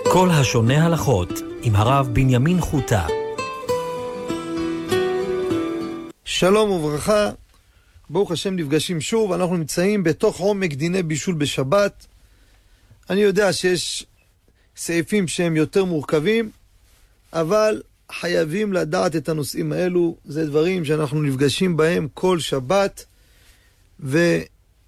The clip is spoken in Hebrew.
כל השונה הלכות עם הרב בנימין חוטה. שלום וברכה, ברוך השם נפגשים שוב. אנחנו נמצאים בתוך עומק דיני בישול בשבת. אני יודע שיש סעיפים שהם יותר מורכבים, אבל חייבים לדעת את הנושאים האלו. זה דברים שאנחנו נפגשים בהם כל שבת,